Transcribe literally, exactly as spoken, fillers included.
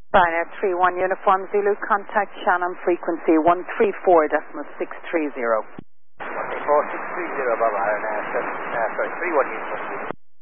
Ryanair three one Uniform Zulu, contact Shannon, frequency one three four decimal six three zero. one three four six three zero, Baba, Ryanair, uh, sorry, three one Uniform Zulu.